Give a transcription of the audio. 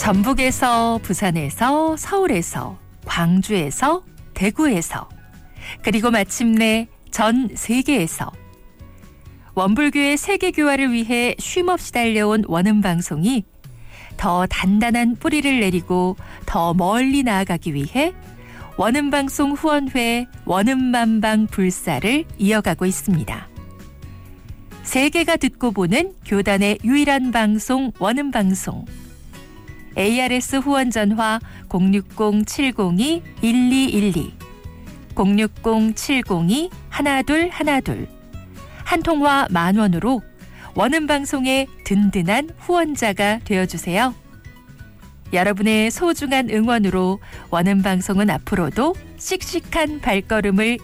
전북에서, 부산에서, 서울에서, 광주에서, 대구에서, 그리고 마침내 전 세계에서 원불교의 세계교화를 위해 쉼없이 달려온 원음방송이 더 단단한 뿌리를 내리고 더 멀리 나아가기 위해 원음방송 후원회 원음만방 불사를 이어가고 있습니다. 세계가 듣고 보는 교단의 유일한 방송 원음방송. ARS 후원 전화 060-702-1212 060-702-1212 한 통화 10,000원으로 원음방송의 든든한 후원자가 되어주세요. 여러분의 소중한 응원으로 원음방송은 앞으로도 씩씩한 발걸음을